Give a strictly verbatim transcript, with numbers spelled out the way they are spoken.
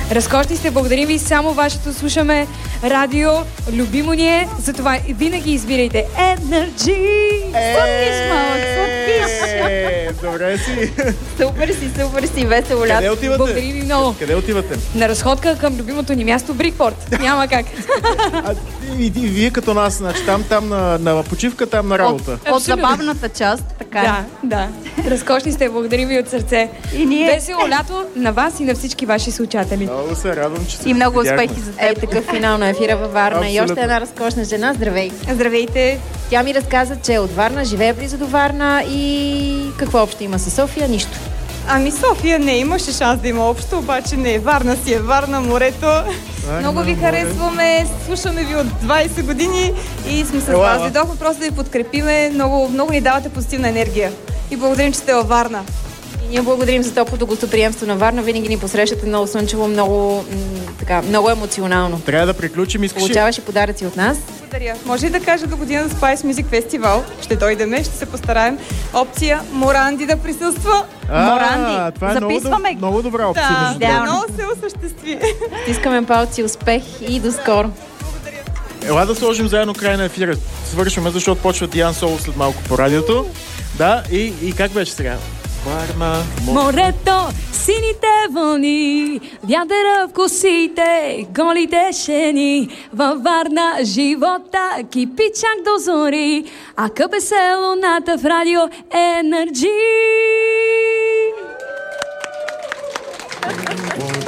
Разкошни сте, благодарим ви. Само вашето слушаме радио. Любимо ни е, затова винаги избирайте Energy. Сладкиш, малък, сладкиш. Добре си. Супер си, супер си, весело лято. Къде отивате? Благодарим ви много. Къде отивате? На разходка към любимото ни място Брикпорт. Няма как. А, и, и вие като нас, значи там, там на, на почивка, там на работа. От, от забавната част, така. Да, да. Разкошни сте, благодарим ви от сърце. И ние... Весело лято на вас и на всички ваши слушатели. Много се радвам, че се И много видяхме. успехи за теб. Е, такъв финал на ефира във Варна. Абсолютно. И още една разкошна жена. Здравей! Здравейте! Тя ми разказа, че е от Варна, живее близо до Варна и какво общо има със София? Нищо. Ами София не имаше шанс да има общо, обаче не. Варна си е Варна, морето. Ай, Много на ви море. харесваме, слушаме ви от двайсет години и сме с Ела, вас. ела. Дойдохме просто да ви подкрепиме. Много, много ни давате позитивна енергия. И благодарим, че сте във Варна. И ние благодарим за топлото гостоприемство на Варна. Винаги ни посрещате много слънчево, много, м- така, много емоционално. Трябва да приключим. Искаш ли? Получаваш и подаръци от нас. Благодаря. Може ли да кажа до година за Spice Music Festival? Ще дойдеме, ще се постараем. Опция Моранди да присъства. А, Моранди. това е много, Записваме. доб- много добра опция. Да, между да, другото. много се осъществи. Стискаме палци, успех и до скоро. Ела да сложим заедно край на ефира. Свършваме, защото почва Диан Соло след малко по радиото. Да, и, и как беше сега? Варна, мо... Морето, сините вълни, вятъра в косите, голите шени, във Варна живота кипи чак до зори, а къпе се луната в радио Energy.